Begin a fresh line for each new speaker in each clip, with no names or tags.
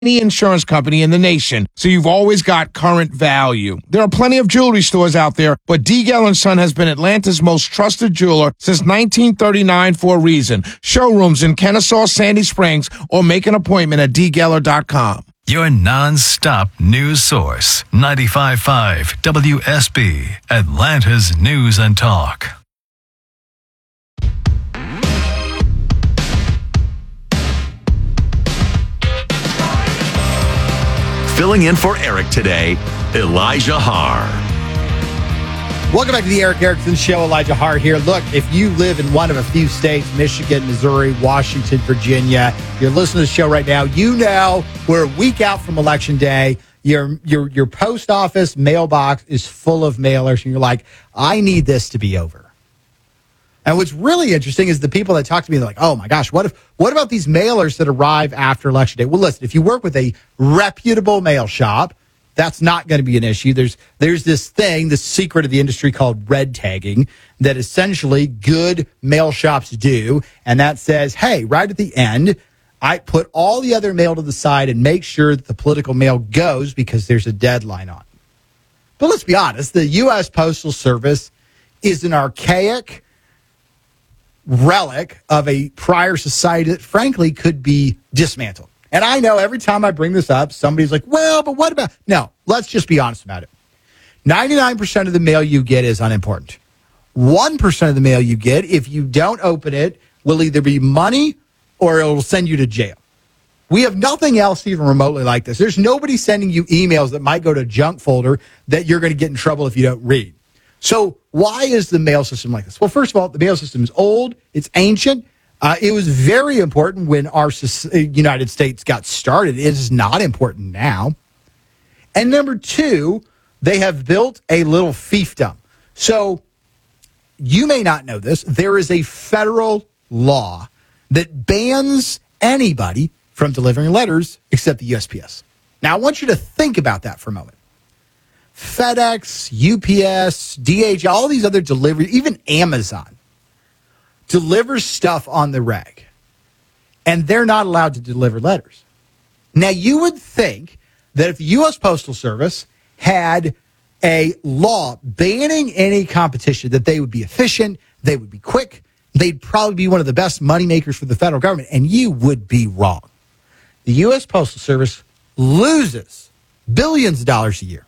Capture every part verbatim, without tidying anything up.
any insurance company in the nation, so you've always got current value. There are plenty of jewelry stores out there, but D. Geller and Son has been Atlanta's most trusted jeweler since nineteen thirty-nine for a reason. Showrooms in Kennesaw, Sandy Springs, or make an appointment at d geller dot com.
Your non-stop news source, ninety-five point five W S B, Atlanta's News and Talk.
Filling in for Eric today, Elijah Har.
Welcome back to the Eric Erickson Show. Elijah Har here. Look, if you live in one of a few states, Michigan, Missouri, Washington, Virginia, you're listening to the show right now, you know we're a week out from Election Day. Your, your, your post office mailbox is full of mailers, and you're like, I need this to be over. And what's really interesting is the people that talk to me, they're like, oh my gosh, what if, what about these mailers that arrive after Election Day? Well, listen, if you work with a reputable mail shop, that's not going to be an issue. There's, there's this thing, this secret of the industry called red tagging that essentially good mail shops do. And that says, hey, right at the end, I put all the other mail to the side and make sure that the political mail goes because there's a deadline on it. But let's be honest, the U S Postal Service is an archaic relic of a prior society that, frankly, could be dismantled. And I know every time I bring this up, somebody's like, well, but what about... No, let's just be honest about it. ninety-nine percent of the mail you get is unimportant. one percent of the mail you get, if you don't open it, will either be money or it will send you to jail. We have nothing else even remotely like this. There's nobody sending you emails that might go to a junk folder that you're going to get in trouble if you don't read. So why is the mail system like this? Well, first of all, the mail system is old. It's ancient. Uh, it was very important when our United States got started. It is not important now. And number two, they have built a little fiefdom. So you may not know this. There is a federal law that bans anybody from delivering letters except the U S P S. Now, I want you to think about that for a moment. FedEx, U P S, D H L, all these other delivery, even Amazon, delivers stuff on the reg, and they're not allowed to deliver letters. Now, you would think that if the U S Postal Service had a law banning any competition, that they would be efficient, they would be quick, they'd probably be one of the best moneymakers for the federal government, and you would be wrong. The U S Postal Service loses billions of dollars a year.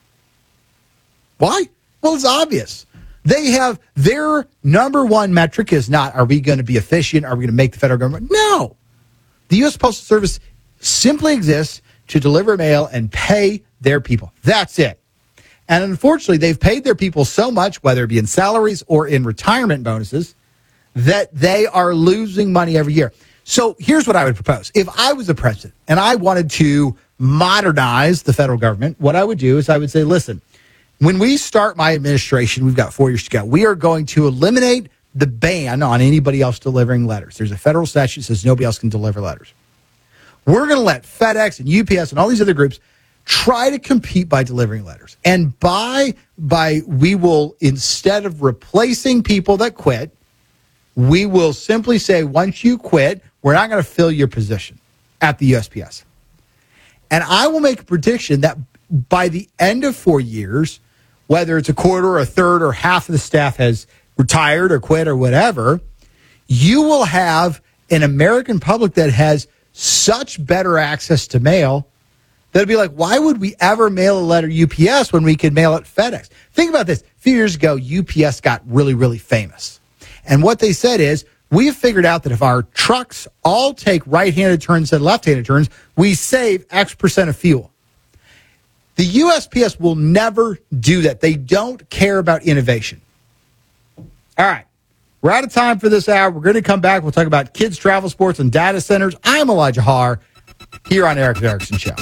Why? Well, it's obvious. They have their number one metric is not, are we going to be efficient? Are we going to make the federal government? No. The U S Postal Service simply exists to deliver mail and pay their people. That's it. And unfortunately, they've paid their people so much, whether it be in salaries or in retirement bonuses, that they are losing money every year. So here's what I would propose. If I was the president and I wanted to modernize the federal government, what I would do is I would say, listen, when we start my administration, we've got four years to go, we are going to eliminate the ban on anybody else delivering letters. There's a federal statute that says nobody else can deliver letters. We're going to let FedEx and U P S and all these other groups try to compete by delivering letters. And by, by we will, instead of replacing people that quit, we will simply say, once you quit, we're not going to fill your position at the U S P S. And I will make a prediction that by the end of four years, whether it's a quarter or a third or half of the staff has retired or quit or whatever, you will have an American public that has such better access to mail that it'd be like, why would we ever mail a letter U P S when we could mail it FedEx? Think about this. A few years ago, U P S got really, really famous. And what they said is, we have figured out that if our trucks all take right-handed turns instead of left-handed turns, we save X percent of fuel. The U S P S will never do that. They don't care about innovation. All right. We're out of time for this hour. We're going to come back. We'll talk about kids, travel, sports, and data centers. I'm Elijah Har here on Eric Erickson Show.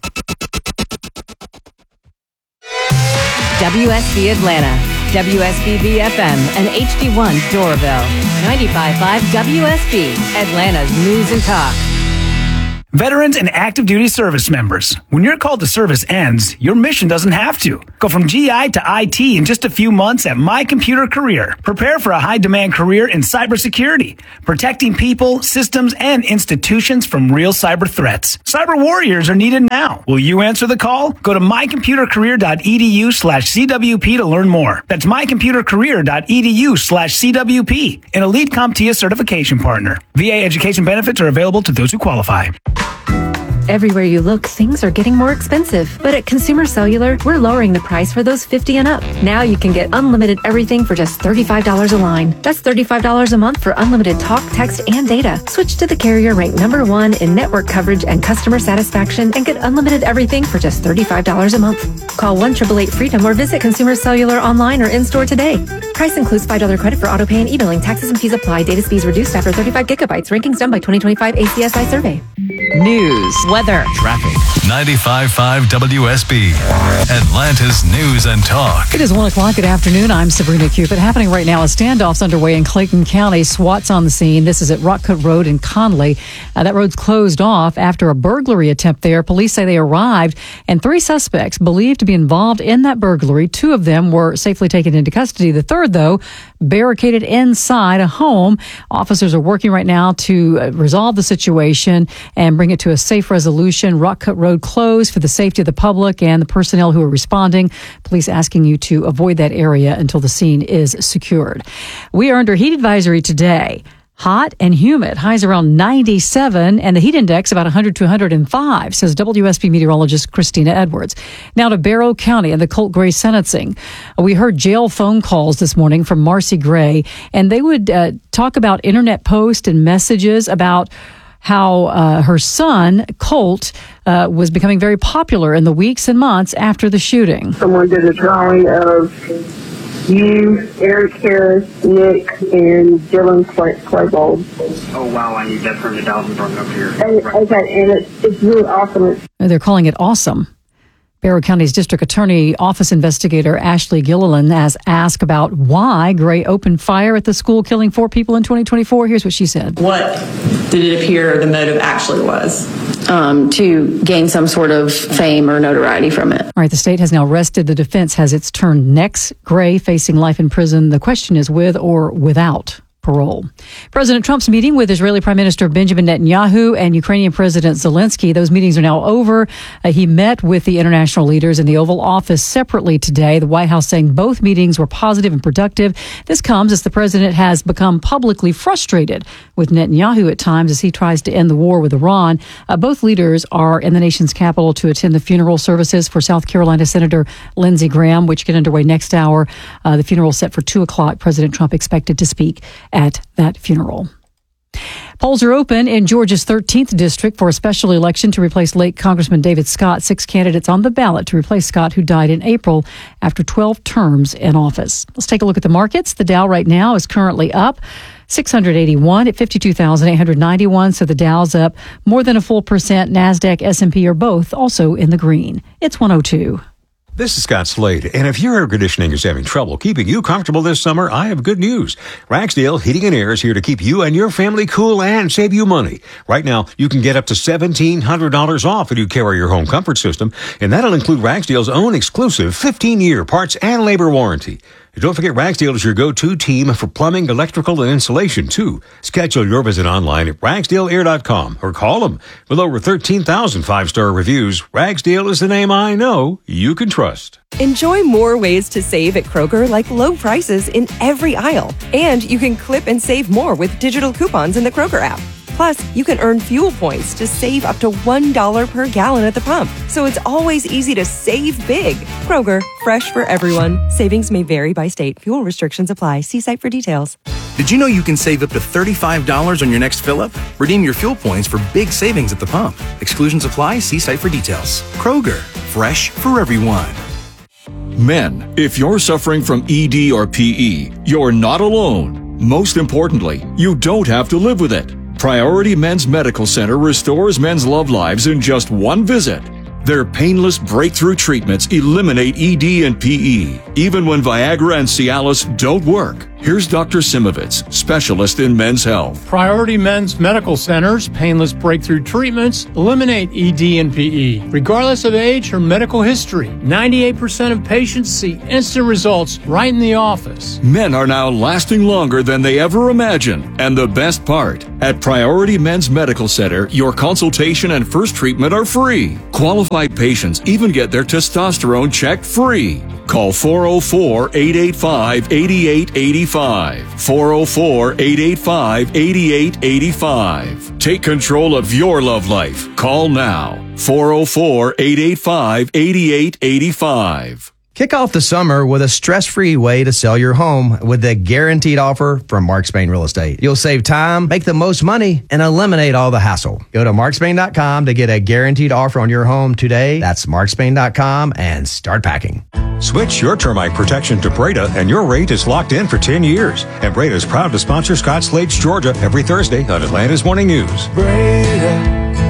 W S B Atlanta, W S B B F M, and H D one Doraville. ninety-five point five W S B, Atlanta's News and Talk.
Veterans and active duty service members, when your call to service ends, your mission doesn't have to. Go from G I to I T in just a few months at My Computer Career. Prepare for a high-demand career in cybersecurity, protecting people, systems, and institutions from real cyber threats. Cyber warriors are needed now. Will you answer the call? Go to mycomputercareer.edu slash CWP to learn more. That's mycomputercareer.edu slash CWP, an Elite CompTIA certification partner. V A education benefits are available to those who qualify.
Everywhere you look, things are getting more expensive. But at Consumer Cellular, we're lowering the price for those fifty and up. Now you can get unlimited everything for just thirty-five dollars a line. That's thirty-five dollars a month for unlimited talk, text, and data. Switch to the carrier ranked number one in network coverage and customer satisfaction and get unlimited everything for just thirty-five dollars a month. Call one eight eight eight freedom or visit Consumer Cellular online or in-store today. Price includes five dollars credit for auto pay and e-billing. Taxes and fees apply. Data speeds reduced after thirty-five gigabytes. Rankings done by twenty twenty-five A C S I survey.
News, weather,
Traffic. ninety-five point five W S B. Atlanta's News and Talk.
It is one o'clock. Good afternoon. I'm Sabrina Cupid. Happening right now, a standoff's underway in Clayton County. SWAT's on the scene. This is at Rockcut Road in Conley. Uh, that road's closed off after a burglary attempt there. Police say they arrived, and three suspects believed to be involved in that burglary. Two of them were safely taken into custody. The third, though, barricaded inside a home. Officers are working right now to uh, resolve the situation and bring it to a safe resolution. Rockcut Road closed for the safety of the public and the personnel who are responding. Police asking you to avoid that area until the scene is secured. We are under heat advisory today. Hot and humid, highs around ninety-seven, and the heat index about one hundred to one hundred five, says W S B meteorologist Christina Edwards. Now to Barrow County and the Colt Gray sentencing. We heard jail phone calls this morning from Marcy Gray, and they would uh, talk about internet posts and messages about how uh, her son, Colt, uh, was becoming very popular in the weeks and months after the shooting.
Someone did a drawing of you, Eric Harris, Nick, and Dylan Claybold.
Oh, wow, I need that printed out and brought it up here.
And, okay, and it's, it's really awesome.
They're calling it awesome. Barrow County's District Attorney Office Investigator Ashley Gilliland has asked about why Gray opened fire at the school, killing four people in twenty twenty-four. Here's what she said.
What did it appear the motive actually was? Um, to gain some sort of fame or notoriety from it.
All right, the state has now arrested. The defense has its turn next. Gray facing life in prison. The question is with or without parole. President Trump's meeting with Israeli Prime Minister Benjamin Netanyahu and Ukrainian President Zelensky. Those meetings are now over. Uh, he met with the international leaders in the Oval Office separately today. The White House saying both meetings were positive and productive. This comes as the president has become publicly frustrated with Netanyahu at times as he tries to end the war with Iran. Uh, both leaders are in the nation's capital to attend the funeral services for South Carolina Senator Lindsey Graham, which get underway next hour. Uh, the funeral set for two o'clock. President Trump expected to speak at that funeral. Polls are open in Georgia's thirteenth district for a special election to replace late Congressman David Scott. Six candidates on the ballot to replace Scott, who died in April after twelve terms in office. Let's take a look at the markets. The Dow right now is currently up six hundred eighty-one at fifty-two thousand eight hundred ninety-one. So the Dow's up more than a full percent. NASDAQ, S and P are both also in the green. It's one oh two.
This is Scott Slade, and if your air conditioning is having trouble keeping you comfortable this summer, I have good news. Ragsdale Heating and Air is here to keep you and your family cool and save you money. Right now, you can get up to seventeen hundred dollars off if you carry your home comfort system, and that'll include Ragsdale's own exclusive fifteen-year parts and labor warranty. And don't forget, Ragsdale is your go-to team for plumbing, electrical, and insulation, too. Schedule your visit online at ragsdale air dot com or call them. With over thirteen thousand five-star reviews, Ragsdale is the name I know you can trust.
Enjoy more ways to save at Kroger, like low prices in every aisle. And you can clip and save more with digital coupons in the Kroger app. Plus, you can earn fuel points to save up to one dollar per gallon at the pump. So it's always easy to save big. Kroger, fresh for everyone. Savings may vary by state. Fuel restrictions apply. See site for details.
Did you know you can save up to thirty-five dollars on your next fill-up? Redeem your fuel points for big savings at the pump. Exclusions apply. See site for details. Kroger, fresh for everyone.
Men, if you're suffering from E D or P E, you're not alone. Most importantly, you don't have to live with it. Priority Men's Medical Center restores men's love lives in just one visit. Their painless breakthrough treatments eliminate E D and P E, even when Viagra and Cialis don't work. Here's Doctor Simovitz, specialist in men's health.
Priority Men's Medical Center's painless breakthrough treatments eliminate E D and P E, regardless of age or medical history. ninety-eight percent of patients see instant results right in the office.
Men are now lasting longer than they ever imagined. And the best part, at Priority Men's Medical Center, your consultation and first treatment are free. Qualified patients even get their testosterone checked free. Call four oh four, eight eight five, eight eight eight five. four oh four, eight eight five, eight eight eight five. Take control of your love life. Call now. four oh four, eight eight five, eight eight eight five.
Kick off the summer with a stress-free way to sell your home with the guaranteed offer from Mark Spain Real Estate. You'll save time, make the most money, and eliminate all the hassle. Go to mark spain dot com to get a guaranteed offer on your home today. That's mark spain dot com and start packing.
Switch your termite protection to Breda and your rate is locked in for ten years. And Breda is proud to sponsor Scott Slade's Georgia every Thursday on Atlanta's Morning News.
Breda,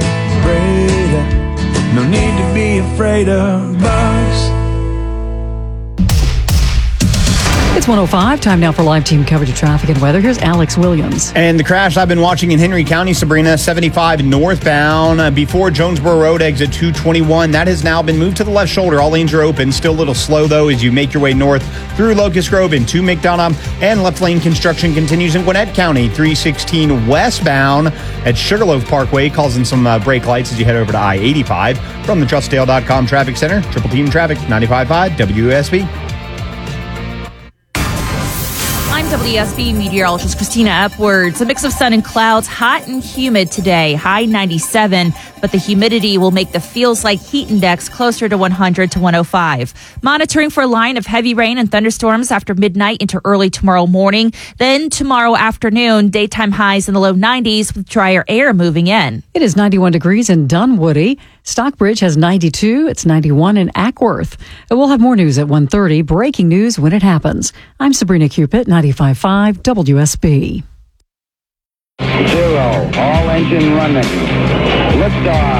Breda, no need to be afraid of bugs.
It's one oh five. Time now for live team coverage of traffic and weather. Here's Alex Williams.
And the crash I've been watching in Henry County, Sabrina, seventy-five northbound uh, before Jonesboro Road, exit two twenty-one. That has now been moved to the left shoulder. All lanes are open. Still a little slow, though, as you make your way north through Locust Grove into McDonough. And left lane construction continues in Gwinnett County, three sixteen westbound at Sugarloaf Parkway, causing some uh, brake lights as you head over to I eighty-five. From the trust dale dot com Traffic Center, Triple Team Traffic, ninety-five point five W S B.
I'm W S B meteorologist Christina Upwards. A mix of sun and clouds, hot and humid today, high ninety-seven, but the humidity will make the feels like heat index closer to one hundred to one oh five. Monitoring for a line of heavy rain and thunderstorms after midnight into early tomorrow morning. Then tomorrow afternoon, daytime highs in the low nineties with drier air moving in.
It is ninety-one degrees in Dunwoody. Stockbridge has ninety-two. It's ninety-one in Ackworth. We'll have more news at one thirty. Breaking news when it happens. I'm Sabrina Cupid, ninety-five point five W S B.
Zero. All engine running. Liftoff.